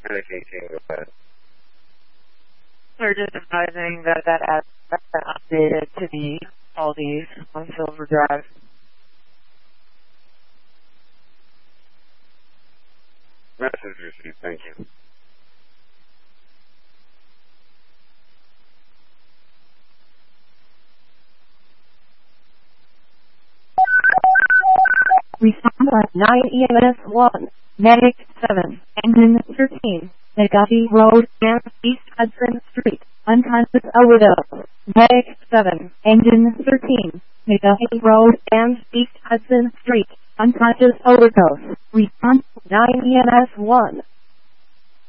communicating with that. We're just advising that that address has been updated to the Aldi's on Silver Drive. Message received, thank you. Respond at 9 EMS 1, Medic 7, Engine 13, Nagati Road and East Hudson Street, unconscious overdose. Medic 7, Engine 13, Nagati Road and East Hudson Street, unconscious overdose. Response 9 EMS 1.